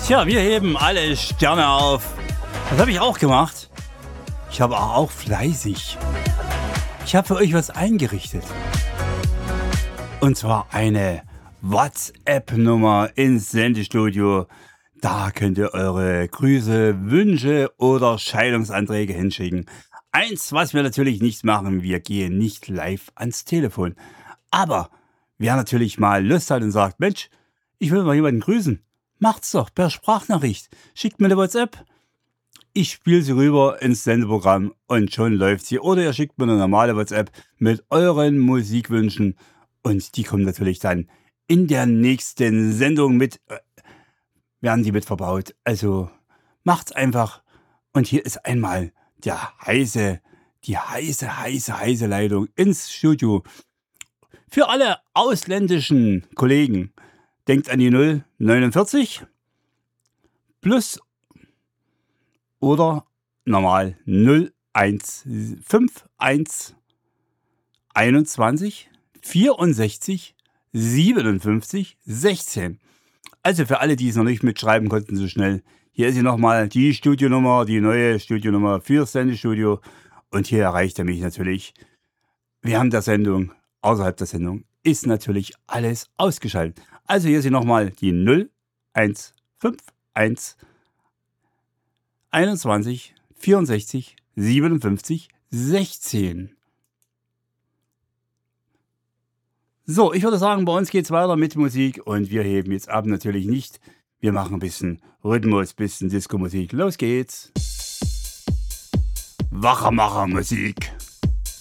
Tja, wir heben alle Sterne auf. Das habe ich auch gemacht. Ich habe auch fleißig. Ich habe für euch was eingerichtet. Und zwar eine WhatsApp-Nummer ins Sendestudio. Da könnt ihr eure Grüße, Wünsche oder Scheidungsanträge hinschicken. Eins, was wir natürlich nicht machen, wir gehen nicht live ans Telefon. Aber wer natürlich mal Lust hat und sagt, Mensch, ich will mal jemanden grüßen, macht's doch per Sprachnachricht. Schickt mir eine WhatsApp. Ich spiele sie rüber ins Sendeprogramm und schon läuft sie. Oder ihr schickt mir eine normale WhatsApp mit euren Musikwünschen und die kommen natürlich dann in der nächsten Sendung mit, werden die mit verbaut. Also macht's einfach. Und hier ist einmal die heiße Leitung ins Studio. Für alle ausländischen Kollegen, denkt an die 049 plus oder normal 0151 21 64 57 16. Also für alle, die es noch nicht mitschreiben konnten so schnell, hier ist hier nochmal die Studionummer, die neue Studionummer fürs Sendestudio. Und hier erreicht er mich natürlich während der Sendung, außerhalb der Sendung, ist natürlich alles ausgeschaltet. Also hier ist hier nochmal die 0151 21 64 57 16. So, ich würde sagen, bei uns geht's weiter mit Musik und wir heben jetzt ab natürlich nicht. Wir machen ein bisschen Rhythmus, bisschen Disco-Musik. Los geht's. Wachermacher-Musik.